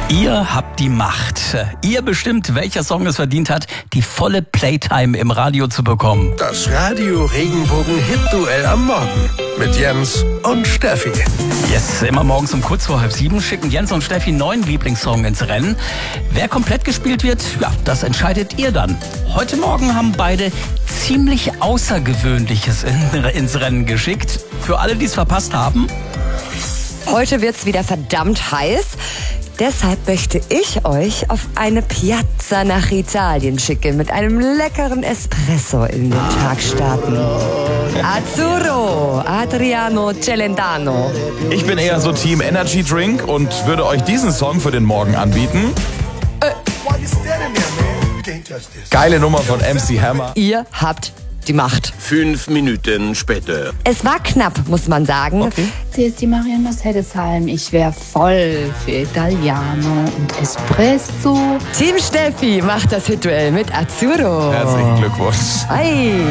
Ihr habt die Macht. Ihr bestimmt, welcher Song es verdient hat, die volle Playtime im Radio zu bekommen. Das Radio Regenbogen Hit-Duell am Morgen mit Jens und Steffi. Yes, immer morgens um kurz vor 6:30 schicken Jens und Steffi einen neuen Lieblingssong ins Rennen. Wer komplett gespielt wird, ja, das entscheidet ihr dann. Heute Morgen haben beide ziemlich Außergewöhnliches ins Rennen geschickt. Für alle, die es verpasst haben. Heute wird's wieder verdammt heiß. Deshalb möchte ich euch auf eine Piazza nach Italien schicken, mit einem leckeren Espresso in den Tag starten. Azzurro, Adriano Celentano. Ich bin eher so Team Energy Drink und würde euch diesen Song für den Morgen anbieten. Geile Nummer von MC Hammer. Ihr habt die Macht. 5 Minuten später. Es war knapp, muss man sagen. Okay. Hier ist die Marianne aus Heddesheim. Ich wäre voll für Italiano und Espresso. Team Steffi macht das Hit-Duell mit Azzurro. Herzlichen Glückwunsch. Hi.